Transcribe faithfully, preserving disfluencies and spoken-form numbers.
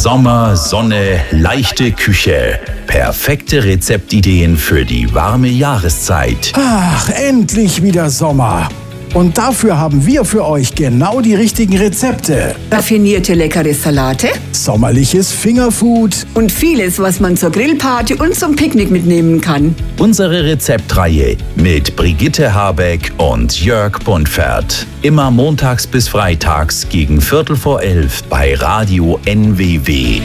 Sommer, Sonne, leichte Küche. Perfekte Rezeptideen für die warme Jahreszeit. Ach, endlich wieder Sommer. Und dafür haben wir für euch genau die richtigen Rezepte. Raffinierte leckere Salate. Sommerliches Fingerfood. Und vieles, was man zur Grillparty und zum Picknick mitnehmen kann. Unsere Rezeptreihe mit Brigitte Habeck und Jörg Buntfert. Immer montags bis freitags gegen Viertel vor elf bei Radio N W W.